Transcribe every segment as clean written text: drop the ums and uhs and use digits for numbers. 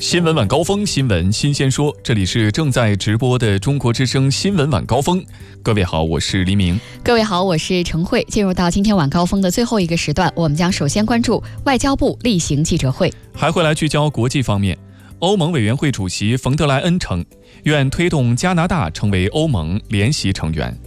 新闻晚高峰，新闻新鲜说，这里是正在直播的中国之声新闻晚高峰。各位好，我是黎明。 各位好，我是程慧。进入到今天晚高峰的最后一个时段，我们将首先关注外交部例行记者会， 还会来聚焦国际方面。欧盟委员会主席冯德莱恩称，愿推动加拿大成为欧盟联席成员。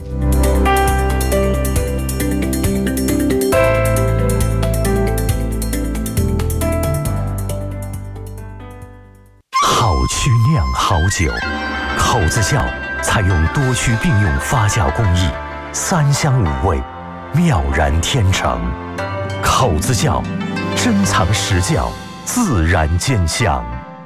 好曲酿好酒，口子窖采用多区并用发酵工艺，3香5味，妙然天成。口子窖珍藏实窖，自然见香。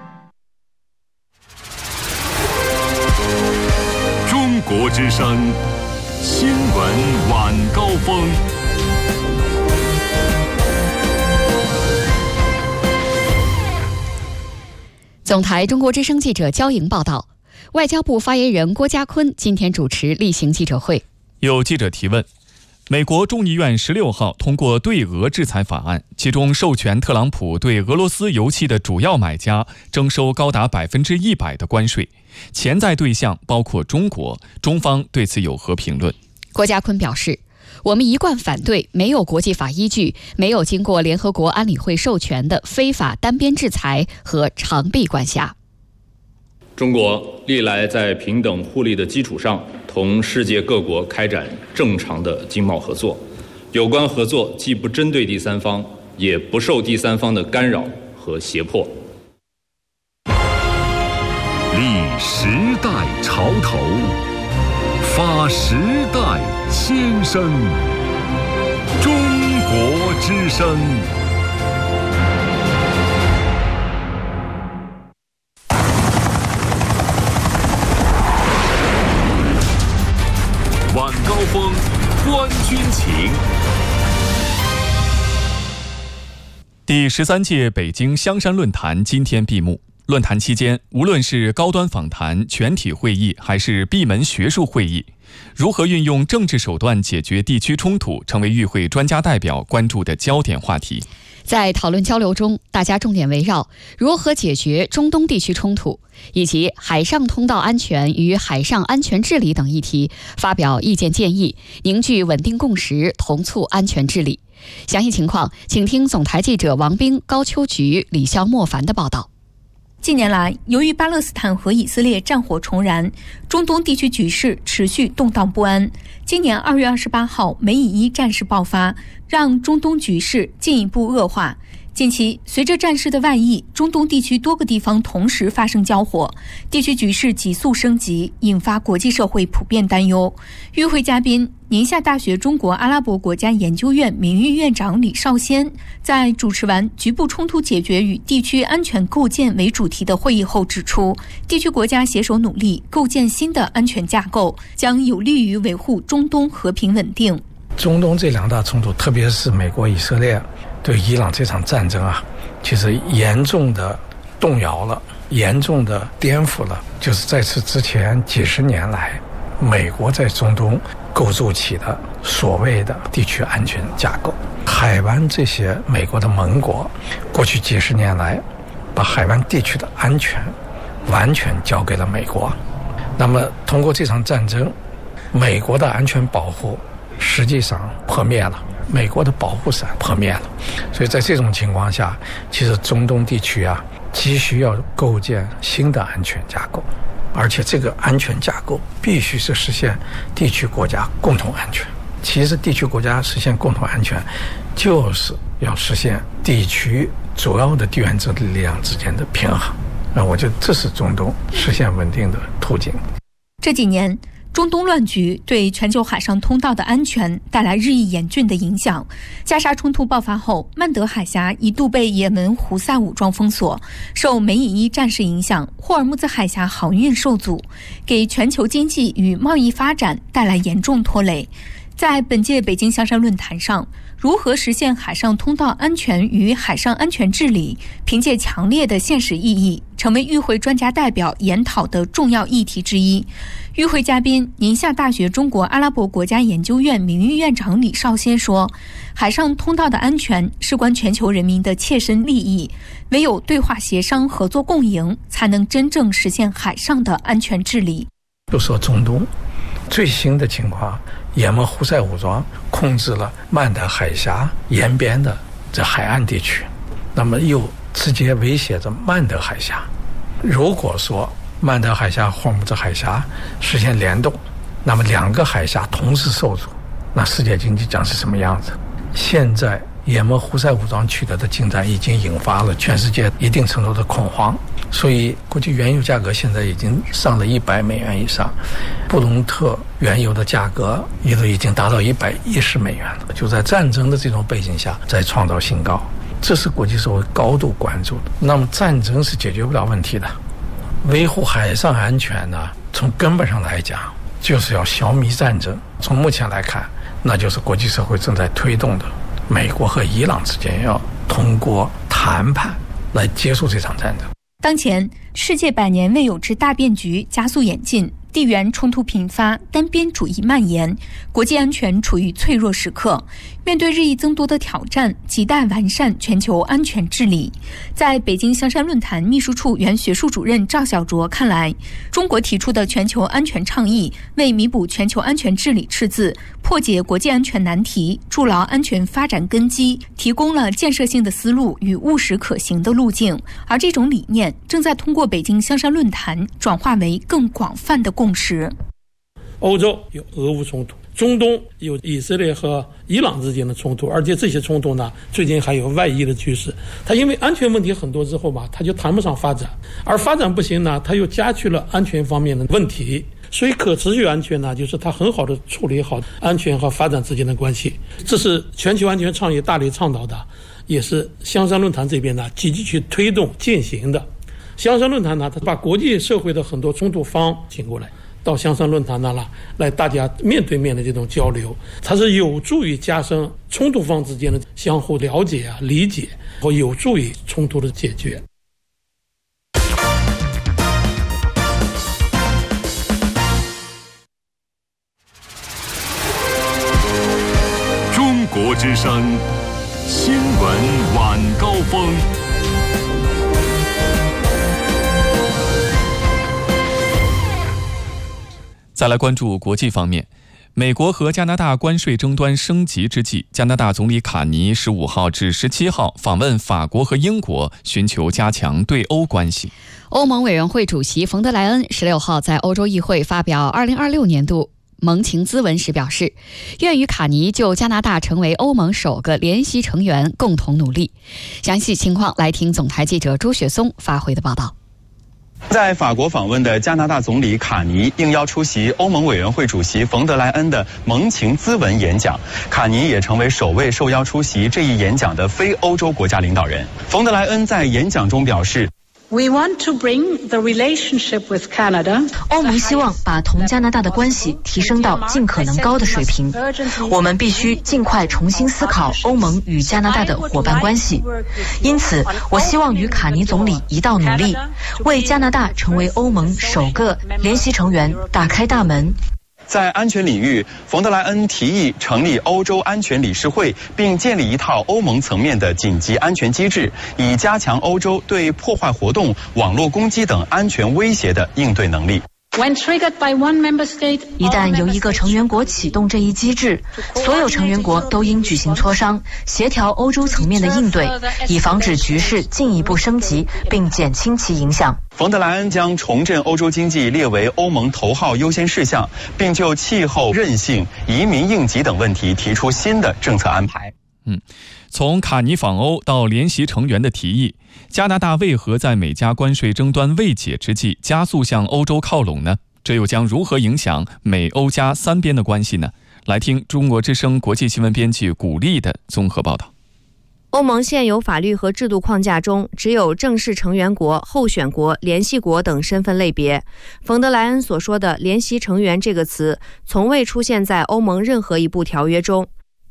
中国之声新闻晚高峰。 总台中国之声记者焦莹报道，外交部发言人郭家坤今天主持例行记者会。 有记者提问，美国众议院16号通过对俄制裁法案，其中授权特朗普对俄罗斯油气的主要买家征收高达100%的关税，潜在对象包括中国，中方对此有何评论？ 郭家坤表示，我们一贯反对没有国际法依据、没有经过联合国安理会授权的非法单边制裁和长臂管辖。 中国历来在平等互利的基础上，同世界各国开展正常的经贸合作，有关合作既不针对第三方，也不受第三方的干扰和胁迫。 立时代潮头，发时代先声。中国之声。晚高峰，观军情。 第13届北京香山论坛今天闭幕。论坛期间，无论是高端访谈、全体会议，还是闭门学术会议，如何运用政治手段解决地区冲突，成为与会专家代表关注的焦点话题。 在讨论交流中，大家重点围绕如何解决中东地区冲突，以及海上通道安全与海上安全治理等议题发表意见建议，凝聚稳定共识，同促安全治理。详细情况，请听总台记者王冰、高秋菊、李笑、莫凡的报道。 近年来，由于巴勒斯坦和以色列战火重燃，中东地区局势持续动荡不安。今年2月28号，美以伊战事爆发，让中东局势进一步恶化。近期，随着战事的外溢，中东地区多个地方同时发生交火，地区局势急速升级，引发国际社会普遍担忧。与会嘉宾，宁夏大学中国阿拉伯国家研究院名誉院长李少先在主持完局部冲突解决与地区安全构建为主题的会议后指出，地区国家携手努力构建新的安全架构，将有利于维护中东和平稳定。 中东这2大冲突，特别是美国以色列对伊朗这场战争啊，其实严重的动摇了，严重的颠覆了，就是在此之前几十年来美国在中东构筑起的所谓的地区安全架构。海湾这些美国的盟国过去几十年来把海湾地区的安全完全交给了美国，那么通过这场战争，美国的安全保护实际上破灭了，美国的保护伞破灭了。所以在这种情况下，其实中东地区啊，急需要构建新的安全架构，而且这个安全架构必须是实现地区国家共同安全。其实地区国家实现共同安全，就是要实现地区主要的地缘政治力量之间的平衡。那我觉得这是中东实现稳定的途径。 这几年，中东乱局对全球海上通道的安全带来日益严峻的影响。加沙冲突爆发后，曼德海峡一度被也门胡塞武装封锁，受美以伊战事影响，霍尔木兹海峡航运受阻，给全球经济与贸易发展带来严重拖累。在本届北京香山论坛上， 如何实现海上通道安全与海上安全治理，凭借强烈的现实意义，成为与会专家代表研讨的重要议题之一。与会嘉宾宁夏大学中国阿拉伯国家研究院名誉院长李少先说，海上通道的安全事关全球人民的切身利益，唯有对话协商、合作共赢，才能真正实现海上的安全治理。 就说中东最新的情况，也门胡塞武装控制了曼德海峡沿边的这海岸地区，那么又直接威胁着曼德海峡。如果说曼德海峡、霍姆兹海峡实现联动，那么两个海峡同时受阻，那世界经济将是什么样子？现在也门胡塞武装取得的进展已经引发了全世界一定程度的恐慌，所以国际原油价格现在已经上了$100以上，布伦特原油的价格也都已经达到$110了，就在战争的这种背景下再创造新高，这是国际社会高度关注的。那么战争是解决不了问题的，维护海上安全呢，从根本上来讲就是要消弭战争。从目前来看，那就是国际社会正在推动的，美国和伊朗之间要通过谈判来结束这场战争。 当前世界100年未有之大变局加速演进，地缘冲突频发，单边主义蔓延，国际安全处于脆弱时刻。面对日益增多的挑战，亟待完善全球安全治理。在北京香山论坛秘书处原学术主任赵小卓看来，中国提出的全球安全倡议为弥补全球安全治理赤字，破解国际安全难题，筑牢安全发展根基，提供了建设性的思路与务实可行的路径。而这种理念正在通过北京香山论坛转化为更广泛的共识。 欧洲有俄乌冲突，中东有以色列和伊朗之间的冲突，而且这些冲突呢，最近还有外溢的趋势。它因为安全问题很多之后吧，它就谈不上发展，而发展不行呢，它又加剧了安全方面的问题。所以可持续安全呢，就是它很好的处理好安全和发展之间的关系。这是全球安全倡议大力倡导的，也是香山论坛这边呢积极去推动践行的。香山论坛呢，它把国际社会的很多冲突方请过来，到香山论坛那了，来大家面对面的这种交流，它是有助于加深冲突方之间的相互了解啊、理解，和有助于冲突的解决。 中国之声新闻晚高峰。 再来关注国际方面，美国和加拿大关税争端升级之际，加拿大总理卡尼15号至17号访问法国和英国，寻求加强对欧关系。 欧盟委员会主席冯德莱恩16号在欧洲议会发表2026年度盟情咨文时表示，愿与卡尼就加拿大成为欧盟首个联席成员共同努力。详细情况来听总台记者朱雪松发回的报道。 在法国访问的加拿大总理卡尼应邀出席欧盟委员会主席冯德莱恩的盟情咨文演讲，卡尼也成为首位受邀出席这一演讲的非欧洲国家领导人。冯德莱恩在演讲中表示， 欧盟希望把同加拿大的关系提升到尽可能高的水平，我们必须尽快重新思考欧盟与加拿大的伙伴关系。因此，我希望与卡尼总理一道努力，为加拿大成为欧盟首个联席成员打开大门。 在安全领域，冯德莱恩提议成立欧洲安全理事会，并建立一套欧盟层面的紧急安全机制，以加强欧洲对破坏活动、网络攻击等安全威胁的应对能力。 一旦由一个成员国启动这一机制，所有成员国都应举行磋商，协调欧洲层面的应对，以防止局势进一步升级，并减轻其影响。 冯德莱恩将重振欧洲经济列为欧盟头号优先事项，并就气候、韧性、移民应急等问题提出新的政策安排。 从卡尼访欧到联席成员的提议，加拿大为何在美加关税争端未解之际加速向欧洲靠拢呢？这又将如何影响美欧加三边的关系呢？来听中国之声国际新闻编辑古丽的综合报道。 欧盟现有法律和制度框架中，只有正式成员国、候选国、联系国等身份类别。冯德莱恩所说的联席成员这个词，从未出现在欧盟任何一部条约中。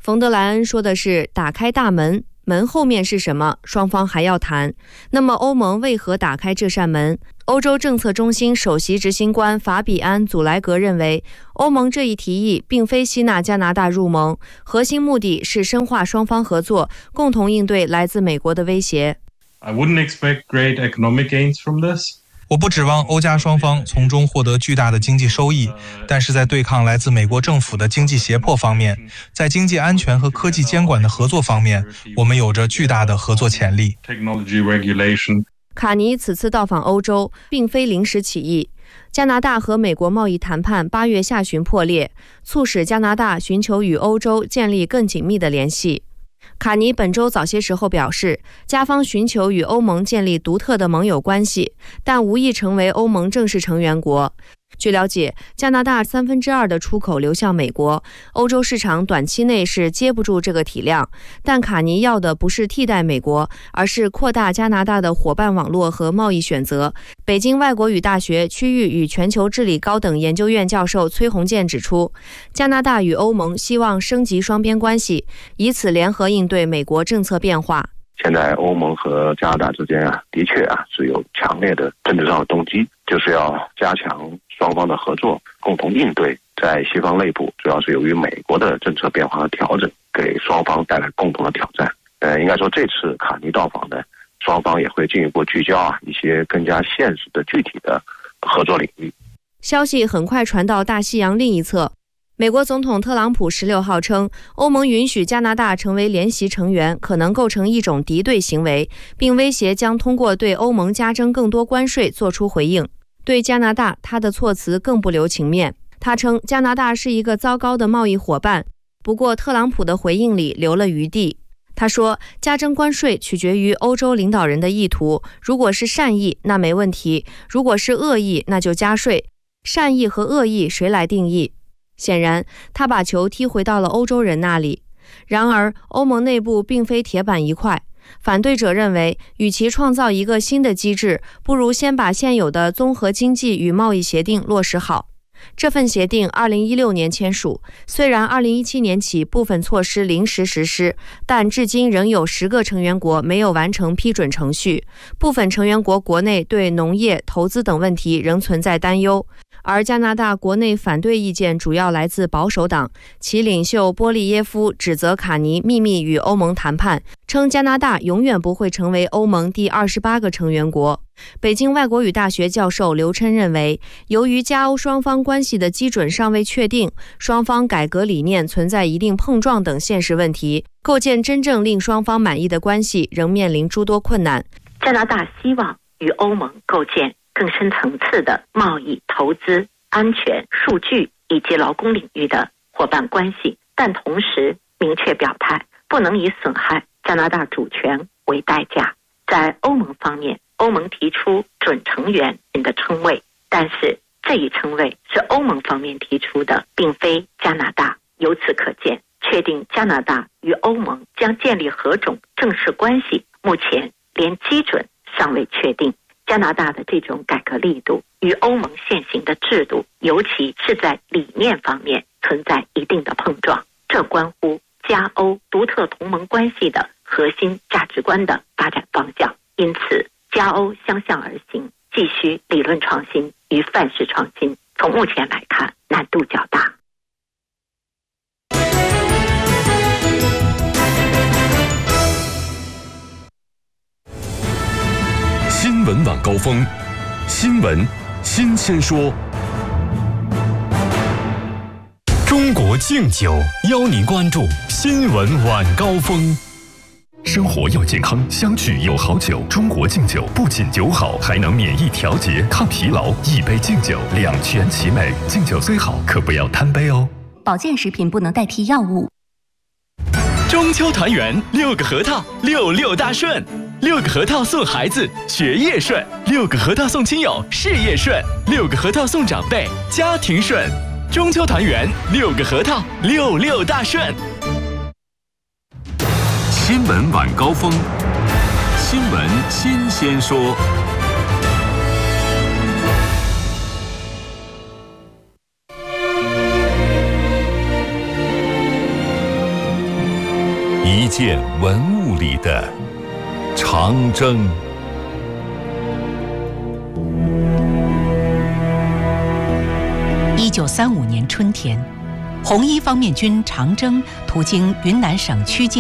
冯德莱恩说的是打开大门，门后面是什么，双方还要谈。那么欧盟为何打开这扇门？欧洲政策中心首席执行官法比安·祖莱格认为，欧盟这一提议并非吸纳加拿大入盟，核心目的是深化双方合作，共同应对来自美国的威胁。 I wouldn't expect great economic gains from this. 我不指望欧加双方从中获得巨大的经济收益，但是在对抗来自美国政府的经济胁迫方面，在经济安全和科技监管的合作方面，我们有着巨大的合作潜力。 卡尼此次到访欧洲并非临时起意，加拿大和美国贸易谈判8月下旬破裂，促使加拿大寻求与欧洲建立更紧密的联系。卡尼本周早些时候表示，加方寻求与欧盟建立独特的盟友关系，但无意成为欧盟正式成员国。据了解，加拿大2/3的出口流向美国，欧洲市场短期内是接不住这个体量。但卡尼要的不是替代美国，而是扩大加拿大的伙伴网络和贸易选择。北京外国语大学区域与全球治理高等研究院教授崔洪建指出，加拿大与欧盟希望升级双边关系，以此联合应对美国政策变化。 现在欧盟和加拿大之间的确是有强烈的政治上的动机，就是要加强双方的合作，共同应对在西方内部主要是由于美国的政策变化和调整给双方带来共同的挑战。应该说这次卡尼到访呢，双方也会进一步聚焦一些更加现实的具体的合作领域。 消息很快传到大西洋另一侧，美国总统特朗普16号称，欧盟允许加拿大成为联席成员可能构成一种敌对行为，并威胁将通过对欧盟加征更多关税做出回应。对加拿大，他的措辞更不留情面，他称加拿大是一个糟糕的贸易伙伴。不过特朗普的回应里留了余地，他说加征关税取决于欧洲领导人的意图，如果是善意那没问题，如果是恶意那就加税，善意和恶意谁来定义？显然他把球踢回到了欧洲人那里。然而欧盟内部并非铁板一块，反对者认为，与其创造一个新的机制，不如先把现有的综合经济与贸易协定落实好。这份协定2016年签署，虽然2017年起部分措施临时实施，但至今仍有10个成员国没有完成批准程序。部分成员国国内对农业、投资等问题仍存在担忧。而加拿大国内反对意见主要来自保守党，其领袖波利耶夫指责卡尼秘密与欧盟谈判，称加拿大永远不会成为欧盟第28个成员国。北京外国语大学教授刘琛认为，由于加欧双方关系的基准尚未确定，双方改革理念存在一定碰撞等现实问题，构建真正令双方满意的关系仍面临诸多困难。 加拿大希望与欧盟构建更深层次的贸易、投资、安全、数据以及劳工领域的伙伴关系，但同时明确表态，不能以损害加拿大主权为代价。在欧盟方面，欧盟提出准成员的称谓，但是这一称谓是欧盟方面提出的，并非加拿大。由此可见，确定加拿大与欧盟将建立何种正式关系，目前连基准尚未确定。加拿大的这种改革力度与欧盟现行的制度，尤其是在理念方面存在一定的碰撞，这关乎加欧独特同盟关系的核心价值观的发展方向。因此加欧相向而行，既需理论创新与范式创新，从目前来看难度较大。 新闻晚高峰，新闻新鲜说。中国敬酒邀您关注新闻晚高峰。生活要健康，相聚有好酒。中国敬酒不仅酒好，还能免疫调节、抗疲劳。一杯敬酒，两全其美。敬酒虽好，可不要贪杯哦。 保健食品不能代替药物。 中秋团圆，6个核桃，66大顺。6个核桃送孩子，学业顺；6个核桃送亲友，事业顺；6个核桃送长辈，家庭顺。中秋团圆，6个核桃，66大顺。 新闻晚高峰，新闻新鲜说。 一件文物里的长征。 1935年春天，红一方面军长征途经云南省曲靖